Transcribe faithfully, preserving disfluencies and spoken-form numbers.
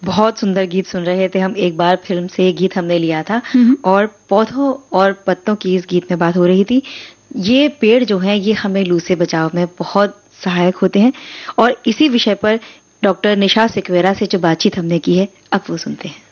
बहुत सुंदर गीत सुन रहे थे हम। एक बार फिल्म से गीत हमने लिया था और पौधों और पत्तों की इस गीत में बात हो रही थी। ये पेड़ जो हैं ये हमें लू से बचाव में बहुत सहायक होते हैं और इसी विषय पर डॉक्टर निशा सिकवेरा से जो बातचीत हमने की है अब वो सुनते हैं।